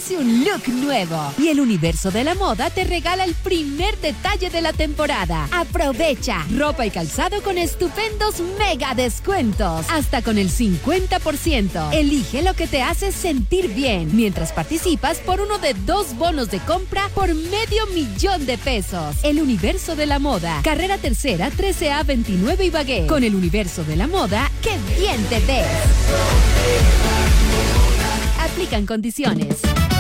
merece un look nuevo. Y el Universo de la Moda te regala el primer detalle de la temporada. Aprovecha ropa y calzado con estupendos mega descuentos. Hasta con el 50%. Elige lo que te hace sentir bien. Mientras participas por uno de 2 bonos de compra por $500,000 El Universo de la Moda. Carrera Tercera, 13A 29 Ibagué. Con el Universo de la Moda, ¡qué bien te ves! Aplican condiciones.